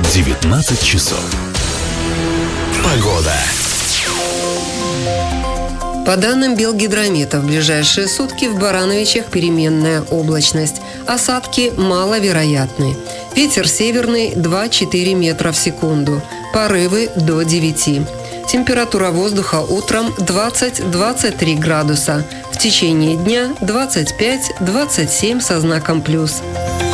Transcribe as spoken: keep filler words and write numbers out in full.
девятнадцать часов. Погода. По данным Белгидромета, в ближайшие сутки в Барановичах переменная облачность. Осадки маловероятны. Ветер северный два-четыре метра в секунду. Порывы до девяти. Температура воздуха утром двадцать-двадцать три градуса. В течение дня двадцать пять-двадцать семь со знаком плюс.